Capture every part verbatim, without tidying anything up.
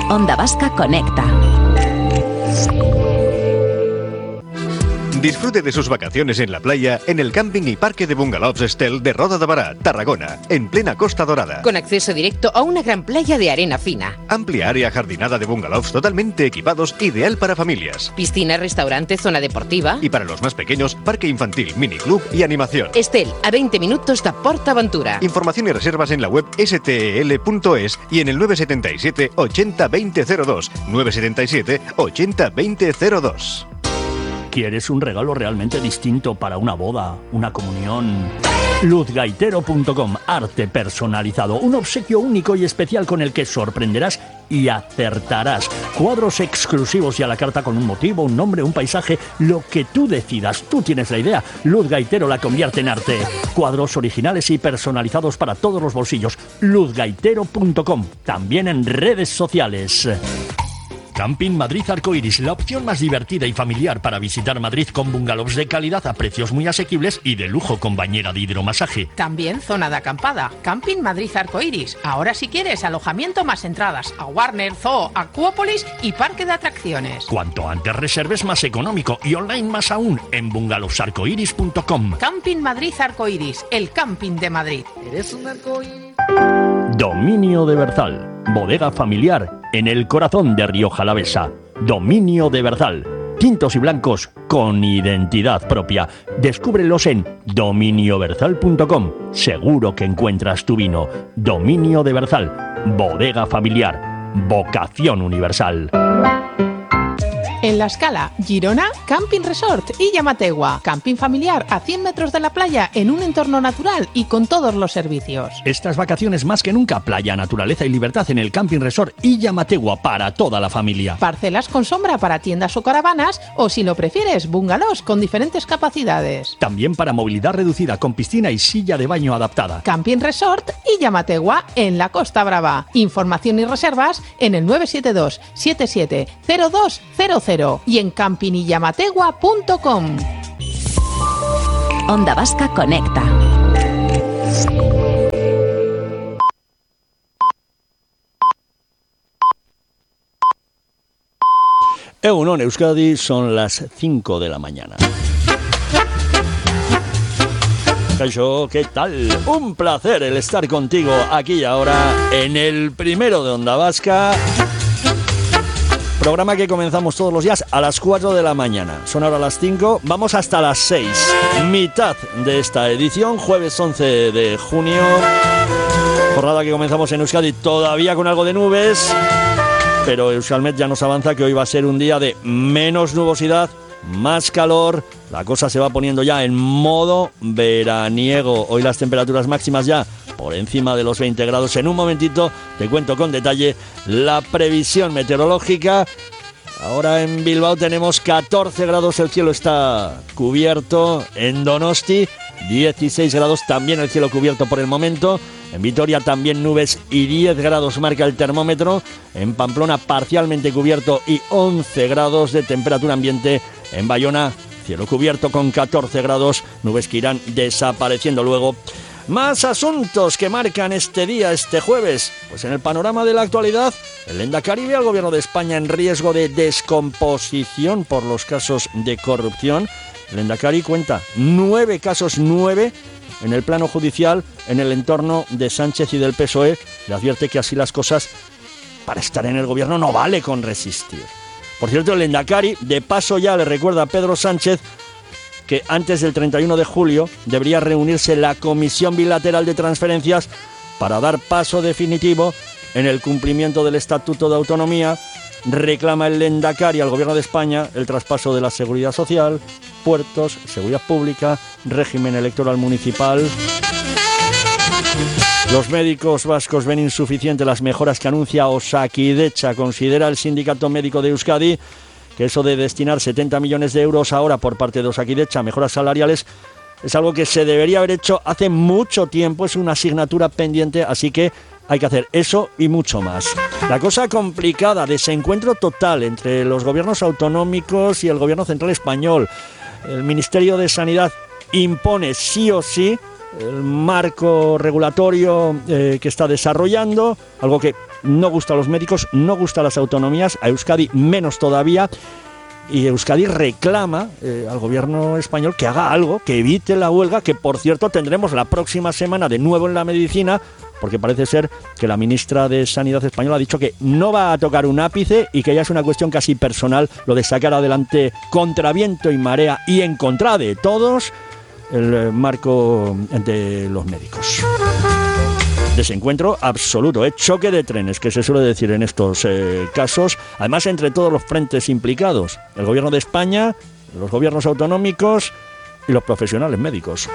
Onda Vasca Conecta. Disfrute de sus vacaciones en la playa en el camping y parque de bungalows Estel de Roda de Bará, Tarragona, en plena Costa Dorada. Con acceso directo a una gran playa de arena fina. Amplia área jardinada de bungalows totalmente equipados, ideal para familias. Piscina, restaurante, zona deportiva. Y para los más pequeños, parque infantil, miniclub y animación. Estel, a veinte minutos de PortAventura. Información y reservas en la web ese te ele punto es y en el nueve siete siete, ochenta, veinte cero dos. nueve siete siete, ochenta, veinte cero dos. ¿Quieres un regalo realmente distinto para una boda, una comunión? luz gaitero punto com, arte personalizado, un obsequio único y especial con el que sorprenderás y acertarás. Cuadros exclusivos y a la carta con un motivo, un nombre, un paisaje, lo que tú decidas. Tú tienes la idea, Luz Gaitero la convierte en arte. Cuadros originales y personalizados para todos los bolsillos. luz gaitero punto com, también en redes sociales. Camping Madrid Arcoiris, la opción más divertida y familiar para visitar Madrid con bungalows de calidad a precios muy asequibles y de lujo con bañera de hidromasaje. También zona de acampada. Camping Madrid Arcoiris. Ahora si quieres alojamiento más entradas a Warner, Zoo, Acuópolis y parque de atracciones. Cuanto antes reserves más económico y online más aún en bungalowsarcoiris punto com. Camping Madrid Arcoiris, el camping de Madrid. Eres un arcoíris. Dominio de Berzal, bodega familiar en el corazón de Rioja Alavesa. Dominio de Berzal, tintos y blancos con identidad propia. Descúbrelos en dominio berzal punto com. Seguro que encuentras tu vino. Dominio de Berzal, bodega familiar, vocación universal. En La Escala, Girona, Camping Resort y Llamategua. Camping familiar a cien metros de la playa en un entorno natural y con todos los servicios. Estas vacaciones más que nunca, playa, naturaleza y libertad en el Camping Resort y Llamategua para toda la familia. Parcelas con sombra para tiendas o caravanas o, si lo prefieres, bungalows con diferentes capacidades. También para movilidad reducida con piscina y silla de baño adaptada. Camping Resort y Llamategua en la Costa Brava. Información y reservas en el nueve siete dos, siete siete cero dos cero cero y en camping y llamategua punto com. Onda Vasca Conecta. Egunon Euskadi, son las cinco de la mañana. Caixo, ¿qué tal? Un placer el estar contigo aquí y ahora en el primero de Onda Vasca. Programa que comenzamos todos los días a las cuatro de la mañana. Son ahora las cinco, vamos hasta las seis. Mitad de esta edición, jueves once de junio. Jornada que comenzamos en Euskadi todavía con algo de nubes, pero Euskalmet ya nos avanza que hoy va a ser un día de menos nubosidad, más calor. La cosa se va poniendo ya en modo veraniego. Hoy las temperaturas máximas ya por encima de los veinte grados. En un momentito te cuento con detalle la previsión meteorológica. Ahora en Bilbao tenemos catorce grados, el cielo está cubierto. En Donosti dieciséis grados, también el cielo cubierto por el momento. En Vitoria también nubes y diez grados marca el termómetro. En Pamplona parcialmente cubierto y once grados de temperatura ambiente. En Bayona cielo cubierto con catorce grados, nubes que irán desapareciendo luego. Más asuntos que marcan este día, este jueves. Pues en el panorama de la actualidad, el Lehendakari ve al gobierno de España en riesgo de descomposición por los casos de corrupción. El Lehendakari cuenta nueve casos, nueve en el plano judicial, en el entorno de Sánchez y del P S O E. Le advierte que así las cosas, para estar en el gobierno no vale con resistir. Por cierto, el Lehendakari, de paso ya le recuerda a Pedro Sánchez que antes del treinta y uno de julio debería reunirse la Comisión Bilateral de Transferencias para dar paso definitivo en el cumplimiento del Estatuto de Autonomía. Reclama el Lehendakari al Gobierno de España el traspaso de la Seguridad Social, puertos, seguridad pública, régimen electoral municipal. Los médicos vascos ven insuficiente las mejoras que anuncia Osakidecha. Considera el Sindicato Médico de Euskadi que eso de destinar setenta millones de euros ahora por parte de Osakidecha a mejoras salariales es algo que se debería haber hecho hace mucho tiempo, es una asignatura pendiente, así que hay que hacer eso y mucho más. La cosa complicada, desencuentro total entre los gobiernos autonómicos y el gobierno central español. El Ministerio de Sanidad impone sí o sí el marco regulatorio eh, que está desarrollando, algo que no gusta a los médicos, no gusta a las autonomías, a Euskadi menos todavía. Y Euskadi reclama eh, al gobierno español que haga algo, que evite la huelga, que por cierto tendremos la próxima semana de nuevo en la medicina, porque parece ser que la ministra de Sanidad española ha dicho que no va a tocar un ápice y que ya es una cuestión casi personal lo de sacar adelante contra viento y marea y en contra de todos el eh, marco de los médicos. Desencuentro absoluto, ¿eh? Choque de trenes, que se suele decir en estos eh, casos, además entre todos los frentes implicados, el gobierno de España, los gobiernos autonómicos y los profesionales médicos.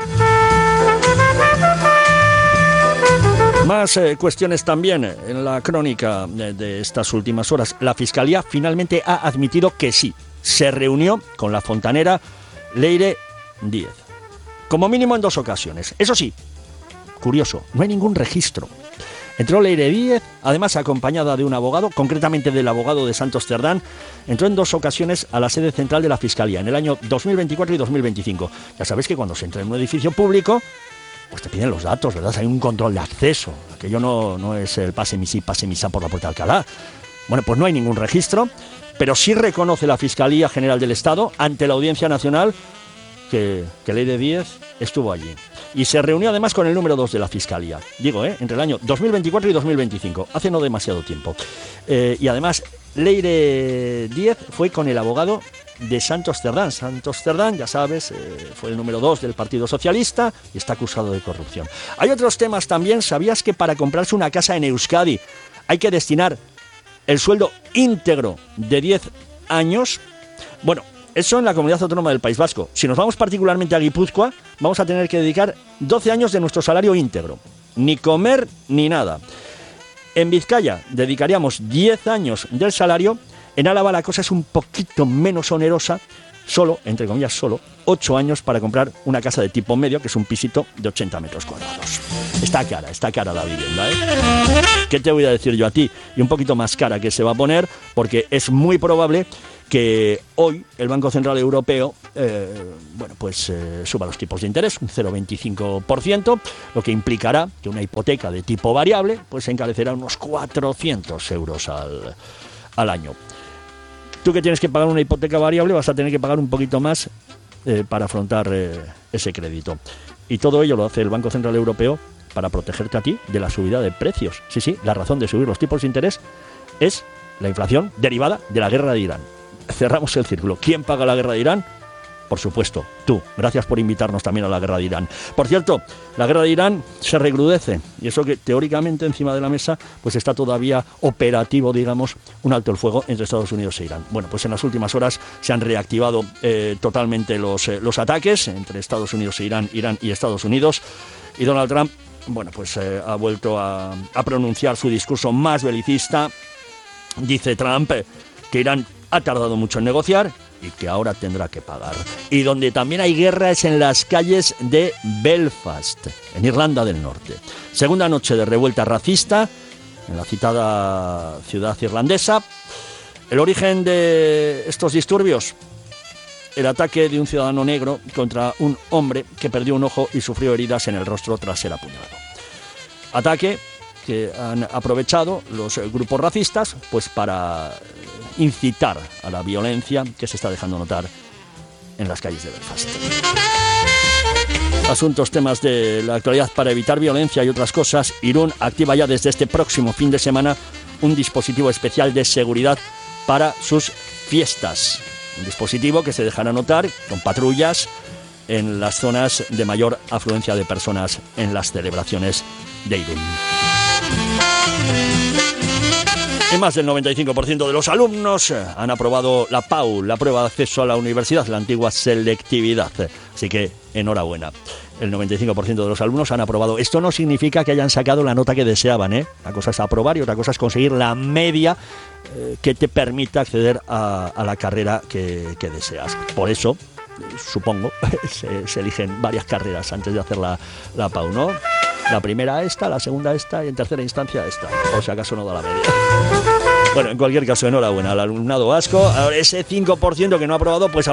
Más eh, cuestiones también en la crónica de, de estas últimas horas. La Fiscalía finalmente ha admitido que sí, se reunió con la fontanera Leire Díez, como mínimo en dos ocasiones. Eso sí, curioso, no hay ningún registro. Entró Leire Díez, además acompañada de un abogado, concretamente del abogado de Santos Cerdán, entró en dos ocasiones a la sede central de la Fiscalía, en el año dos mil veinticuatro y dos mil veinticinco. Ya sabéis que cuando se entra en un edificio público, pues te piden los datos, ¿verdad? Hay un control de acceso, aquello no, no es el pase mi sí, pase mi sa por la puerta de Alcalá. Bueno, pues no hay ningún registro, pero sí reconoce la Fiscalía General del Estado ante la Audiencia Nacional que, que Leire Díez estuvo allí. Y se reunió además con el número dos de la Fiscalía. Digo, ¿eh? Entre el año dos mil veinticuatro y dos mil veinticinco. Hace no demasiado tiempo. Eh, y además, Leire Díez fue con el abogado de Santos Cerdán. Santos Cerdán, ya sabes, eh, fue el número dos del Partido Socialista y está acusado de corrupción. Hay otros temas también. ¿Sabías que para comprarse una casa en Euskadi hay que destinar el sueldo íntegro de diez años? Bueno, eso en la Comunidad Autónoma del País Vasco. Si nos vamos particularmente a Guipúzcoa, vamos a tener que dedicar doce años de nuestro salario íntegro. Ni comer ni nada. En Vizcaya dedicaríamos diez años del salario. En Álava la cosa es un poquito menos onerosa. Solo, entre comillas, solo ocho años para comprar una casa de tipo medio, que es un pisito de ochenta metros cuadrados. Está cara, está cara la vivienda, ¿eh? ¿Qué te voy a decir yo a ti? Y un poquito más cara que se va a poner, porque es muy probable que hoy el Banco Central Europeo eh, bueno, pues, eh, suba los tipos de interés un cero coma veinticinco por ciento, lo que implicará que una hipoteca de tipo variable pues se encarecerá unos cuatrocientos euros al, al año. Tú que tienes que pagar una hipoteca variable vas a tener que pagar un poquito más eh, para afrontar eh, ese crédito. Y todo ello lo hace el Banco Central Europeo para protegerte a ti de la subida de precios. Sí, sí, la razón de subir los tipos de interés es la inflación derivada de la guerra de Irán. Cerramos el círculo. ¿Quién paga la guerra de Irán? Por supuesto, tú. Gracias por invitarnos también a la guerra de Irán. Por cierto, la guerra de Irán se recrudece, y eso que teóricamente encima de la mesa pues está todavía operativo, digamos, un alto el fuego entre Estados Unidos e Irán. Bueno, pues en las últimas horas se han reactivado eh, totalmente los, eh, los ataques entre Estados Unidos e Irán, Irán y Estados Unidos, y Donald Trump, bueno, pues eh, ha vuelto a, a pronunciar su discurso más belicista. Dice Trump eh, que Irán ha tardado mucho en negociar y que ahora tendrá que pagar. Y donde también hay guerra es en las calles de Belfast, en Irlanda del Norte. Segunda noche de revuelta racista en la citada ciudad irlandesa. El origen de estos disturbios: el ataque de un ciudadano negro contra un hombre que perdió un ojo y sufrió heridas en el rostro tras ser apuñalado. Ataque que han aprovechado los grupos racistas pues para incitar a la violencia que se está dejando notar en las calles de Belfast. Asuntos, temas de la actualidad para evitar violencia y otras cosas. Irún activa ya desde este próximo fin de semana un dispositivo especial de seguridad para sus fiestas. Un dispositivo que se dejará notar con patrullas en las zonas de mayor afluencia de personas en las celebraciones de Irún. Y más del noventa y cinco por ciento de los alumnos han aprobado la P A U, la prueba de acceso a la universidad, la antigua selectividad. Así que enhorabuena. El noventa y cinco por ciento de los alumnos han aprobado. Esto no significa que hayan sacado la nota que deseaban, ¿eh? Una cosa es aprobar y otra cosa es conseguir la media eh, que te permita acceder a, a la carrera que, que deseas. Por eso, supongo, se, se eligen varias carreras antes de hacer la, la P A U, ¿no? La primera esta, la segunda esta y en tercera instancia esta, por si acaso no da la media. Bueno, en cualquier caso, enhorabuena al alumnado vasco. Ahora ese cinco por ciento que no ha aprobado, pues ahora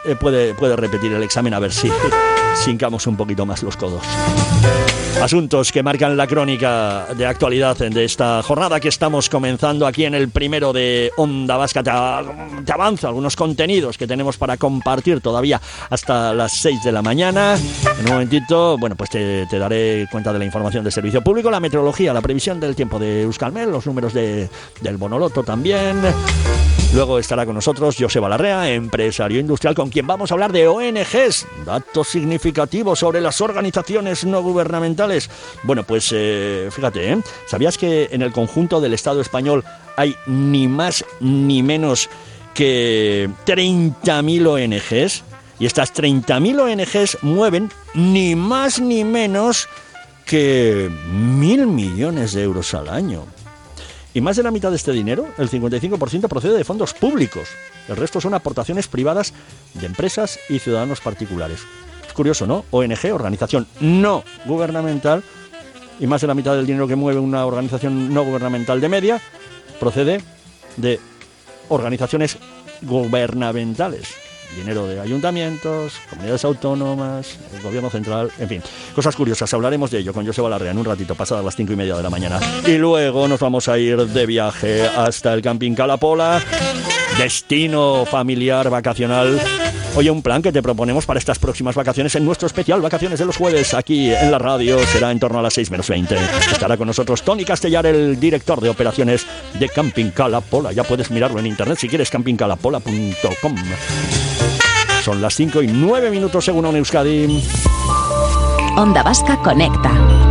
eh, puede, puede repetir el examen a ver si hincamos un poquito más los codos. Asuntos que marcan la crónica de actualidad de esta jornada que estamos comenzando aquí en el primero de Onda Vasca. Te, te avanzo algunos contenidos que tenemos para compartir todavía hasta las seis de la mañana. En un momentito, bueno, pues te, te daré cuenta de la información del servicio público, la meteorología, la previsión del tiempo de Euskalmel, los números de, del Bonoloto también. Luego estará con nosotros Joseba Larrea, empresario industrial, con quien vamos a hablar de O N Ges, datos significativos sobre las organizaciones no gubernamentales. Bueno, pues eh, fíjate, ¿eh? ¿Sabías que en el conjunto del Estado español hay ni más ni menos que treinta mil O N Ges? Y estas treinta mil O N Ges mueven ni más ni menos que mil millones de euros al año. Y más de la mitad de este dinero, el cincuenta y cinco por ciento, procede de fondos públicos. El resto son aportaciones privadas de empresas y ciudadanos particulares. Es curioso, ¿no? O N Ge, organización no gubernamental, y más de la mitad del dinero que mueve una organización no gubernamental de media, procede de organizaciones gubernamentales. Dinero de ayuntamientos, comunidades autónomas, el gobierno central, en fin, cosas curiosas. Hablaremos de ello con Joseba Larrea en un ratito, pasadas las cinco y media de la mañana. Y luego nos vamos a ir de viaje hasta el Camping Cala-Pola, destino familiar vacacional. Oye, un plan que te proponemos para estas próximas vacaciones en nuestro especial Vacaciones de los Jueves aquí en la radio será en torno a las seis menos veinte. Estará con nosotros Tony Castellar, el director de operaciones de Camping Cala-Pola. Ya puedes mirarlo en internet si quieres, camping calapola punto com. Son las cinco y nueve minutos según Ona Euskadi. Onda Vasca Conecta.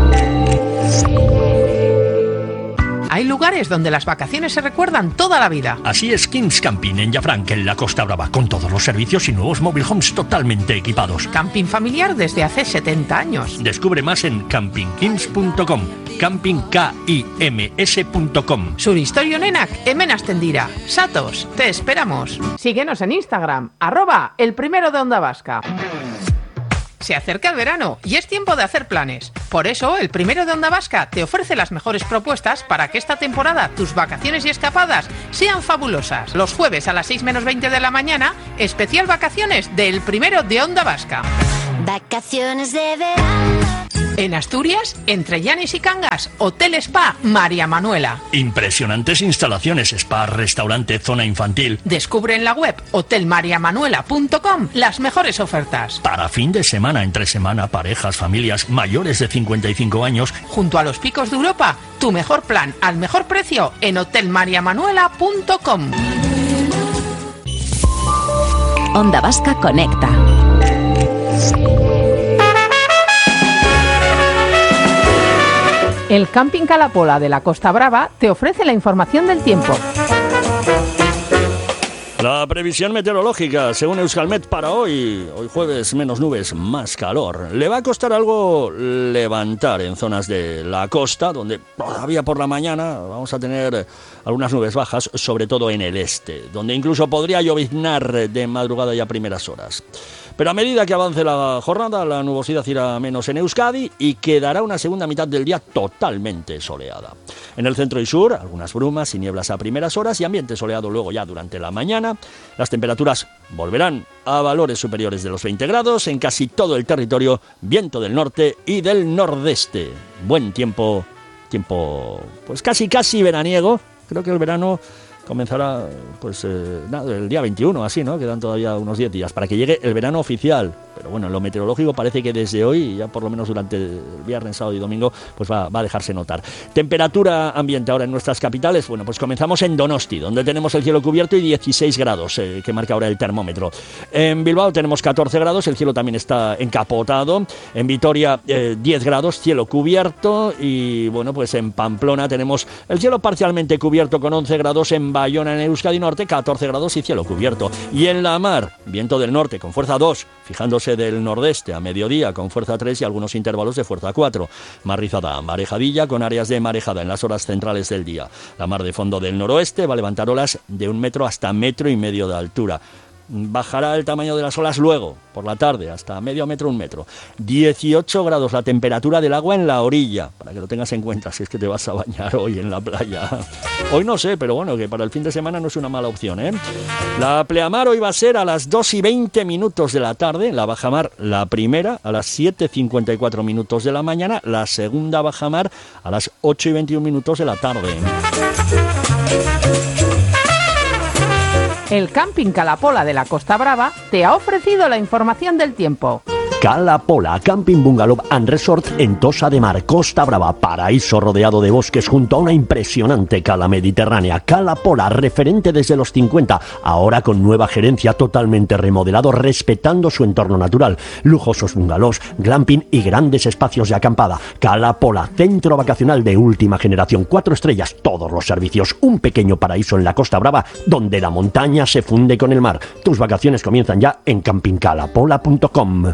Hay lugares donde las vacaciones se recuerdan toda la vida. Así es Kings Camping en Llafranc, en la Costa Brava, con todos los servicios y nuevos mobile homes totalmente equipados. Camping familiar desde hace setenta años. Descubre más en camping kings punto com, camping kims punto com. Suristorio nenak, hemen hasten dira. Satos, te esperamos. Síguenos en Instagram, arroba el primero de Onda Vasca. Se acerca el verano y es tiempo de hacer planes. Por eso, el primero de Onda Vasca te ofrece las mejores propuestas para que esta temporada tus vacaciones y escapadas sean fabulosas. Los jueves a las seis menos veinte de la mañana, especial vacaciones del primero de Onda Vasca. Vacaciones de verano. En Asturias, entre Llanes y Cangas, Hotel Spa María Manuela. Impresionantes instalaciones, spa, restaurante, zona infantil. Descubre en la web hotel maria manuela punto com las mejores ofertas. Para fin de semana, entre semana, parejas, familias mayores de cincuenta y cinco años. Junto a los picos de Europa, tu mejor plan al mejor precio en hotel maria manuela punto com. Onda Vasca Conecta. El Camping Cala-Pola de la Costa Brava te ofrece la información del tiempo. La previsión meteorológica, según Euskalmet, para hoy, hoy jueves, menos nubes, más calor. Le va a costar algo levantar en zonas de la costa, donde todavía por la mañana vamos a tener algunas nubes bajas, sobre todo en el este, donde incluso podría lloviznar de madrugada y a primeras horas. Pero a medida que avance la jornada, la nubosidad irá menos en Euskadi y quedará una segunda mitad del día totalmente soleada. En el centro y sur, algunas brumas y nieblas a primeras horas y ambiente soleado luego ya durante la mañana. Las temperaturas volverán a valores superiores de los veinte grados en casi todo el territorio, viento del norte y del nordeste. Buen tiempo, tiempo pues casi casi veraniego. Creo que el verano comenzará pues eh, nada, el día veintiuno, así, ¿no? Quedan todavía unos diez días para que llegue el verano oficial. Pero bueno, en lo meteorológico parece que desde hoy, ya por lo menos durante el viernes, sábado y domingo, pues va, va a dejarse notar. Temperatura ambiente ahora en nuestras capitales. Bueno, pues comenzamos en Donosti, donde tenemos el cielo cubierto y dieciséis grados, eh, que marca ahora el termómetro. En Bilbao tenemos catorce grados, el cielo también está encapotado. En Vitoria, eh, diez grados, cielo cubierto. Y bueno, pues en Pamplona tenemos el cielo parcialmente cubierto con once grados. En Bayona, en Euskadi Norte, catorce grados y cielo cubierto. Y en la mar, viento del norte con fuerza dos, fijándose del nordeste a mediodía con fuerza tres y algunos intervalos de fuerza cuatro. Mar rizada, marejadilla con áreas de marejada en las horas centrales del día. La mar de fondo del noroeste va a levantar olas de un metro hasta metro y medio de altura. Bajará el tamaño de las olas luego, por la tarde, hasta medio metro, un metro. dieciocho grados la temperatura del agua en la orilla, para que lo tengas en cuenta si es que te vas a bañar hoy en la playa. Hoy no sé, pero bueno, que para el fin de semana no es una mala opción, ¿eh? La pleamar hoy va a ser a las dos y veinte minutos de la tarde, la bajamar la primera a las siete y cincuenta y cuatro minutos de la mañana, la segunda bajamar a las ocho y veintiún minutos de la tarde. El Camping Cala Pola de la Costa Brava te ha ofrecido la información del tiempo. Cala Pola, Camping Bungalow and Resort en Tossa de Mar, Costa Brava, paraíso rodeado de bosques junto a una impresionante cala mediterránea. Cala Pola, referente desde los cincuenta, ahora con nueva gerencia, totalmente remodelado, respetando su entorno natural. Lujosos bungalows, glamping y grandes espacios de acampada. Cala Pola, centro vacacional de última generación, cuatro estrellas, todos los servicios, un pequeño paraíso en la Costa Brava, donde la montaña se funde con el mar. Tus vacaciones comienzan ya en camping cala pola punto com.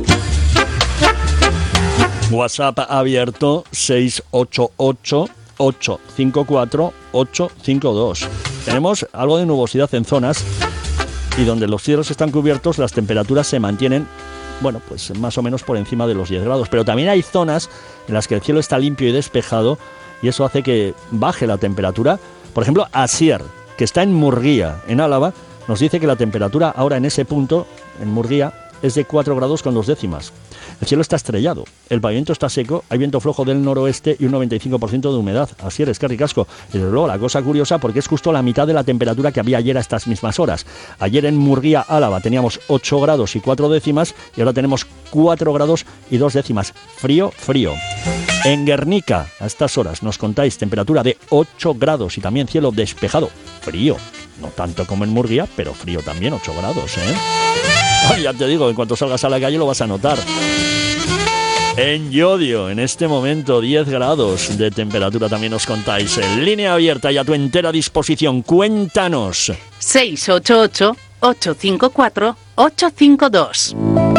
WhatsApp abierto seis ocho ocho, ocho cinco cuatro, ocho cinco dos. Tenemos algo de nubosidad en zonas y donde los cielos están cubiertos las temperaturas se mantienen, bueno, pues más o menos por encima de los diez grados. Pero también hay zonas en las que el cielo está limpio y despejado y eso hace que baje la temperatura. Por ejemplo, Asier, que está en Murguía, en Álava, nos dice que la temperatura ahora en ese punto, en Murguía, es de cuatro grados con dos décimas. El cielo está estrellado, el pavimento está seco, hay viento flojo del noroeste y un noventa y cinco por ciento de humedad. Así eres, qué ricasco. Y desde luego la cosa curiosa porque es justo la mitad de la temperatura que había ayer a estas mismas horas. Ayer en Murguía, Álava, teníamos ocho grados y cuatro décimas y ahora tenemos cuatro grados y dos décimas. Frío, frío. En Guernica, a estas horas, nos contáis temperatura de ocho grados y también cielo despejado. Frío, no tanto como en Murguía, pero frío también, ocho grados, ¿eh? Ay, ya te digo, en cuanto salgas a la calle lo vas a notar. En Llodio, en este momento, diez grados de temperatura también nos contáis. En línea abierta y a tu entera disposición, cuéntanos. seis ocho ocho, ocho cinco cuatro, ocho cinco dos.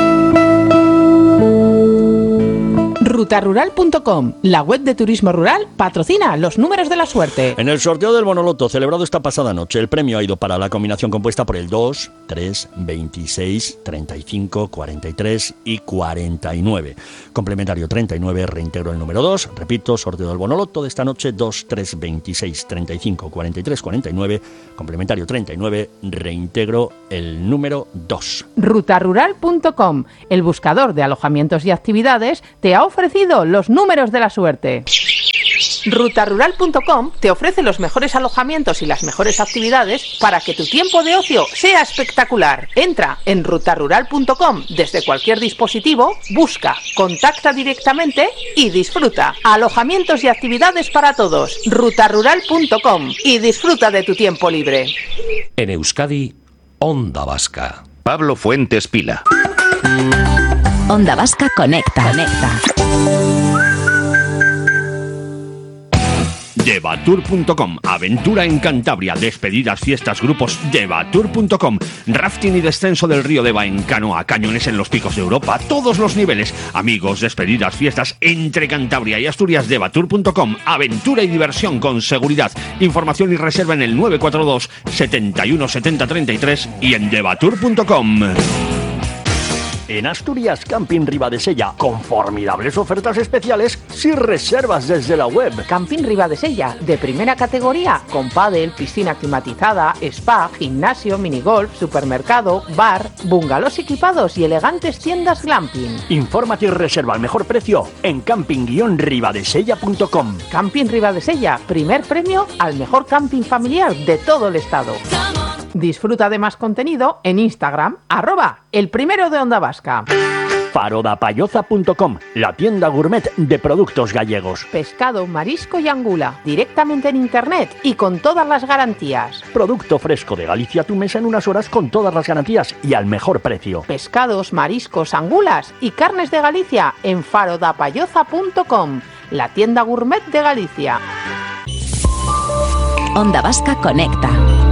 ruta rural punto com, la web de turismo rural, patrocina los números de la suerte. En el sorteo del Bonoloto celebrado esta pasada noche, el premio ha ido para la combinación compuesta por el dos, tres, veintiséis, treinta y cinco, cuarenta y tres y cuarenta y nueve. Complementario treinta y nueve, reintegro el número dos. Repito, sorteo del Bonoloto de esta noche, dos, tres, veintiséis, treinta y cinco, cuarenta y tres, cuarenta y nueve. Complementario treinta y nueve, reintegro el número dos. ruta rural punto com, el buscador de alojamientos y actividades, te ha ofrecido los números de la suerte. ruta rural punto com te ofrece los mejores alojamientos y las mejores actividades para que tu tiempo de ocio sea espectacular. Entra en ruta rural punto com desde cualquier dispositivo, busca, contacta directamente y disfruta. Alojamientos y actividades para todos. ruta rural punto com y disfruta de tu tiempo libre. En Euskadi, Onda Vasca. Pablo Fuentes Pila. Onda Vasca Conecta. Conecta. Devatur punto com, aventura en Cantabria, despedidas, fiestas, grupos. Devatur punto com, rafting y descenso del río Deva en canoa, cañones en los picos de Europa, todos los niveles. Amigos, despedidas, fiestas entre Cantabria y Asturias. Devatur punto com, aventura y diversión con seguridad. Información y reserva en el nueve cuatro dos, setenta y uno, setenta, treinta y tres y en devatur punto com. En Asturias, Camping Ribadesella, con formidables ofertas especiales si reservas desde la web. Camping Ribadesella, de primera categoría, con pádel, piscina climatizada, spa, gimnasio, minigolf, supermercado, bar, bungalows equipados y elegantes tiendas glamping. Infórmate y reserva al mejor precio en camping ribadesella punto com. Camping Ribadesella, primer premio al mejor camping familiar de todo el estado. Disfruta de más contenido en Instagram, arroba el primero de Onda Vasca. farodapayoza punto com, la tienda gourmet de productos gallegos. Pescado, marisco y angula, directamente en internet y con todas las garantías. Producto fresco de Galicia a tu mesa en unas horas con todas las garantías y al mejor precio. Pescados, mariscos, angulas y carnes de Galicia en farodapayoza punto com, la tienda gourmet de Galicia. Onda Vasca Conecta.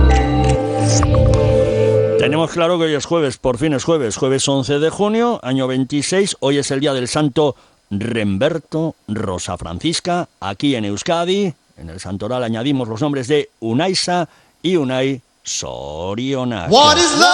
Tenemos claro que hoy es jueves, por fin es jueves, jueves once de junio, año veintiséis, hoy es el día del santo Remberto Rosa Francisca. Aquí en Euskadi, en el santoral añadimos los nombres de Unaisa y Unai Sorionak. What is love?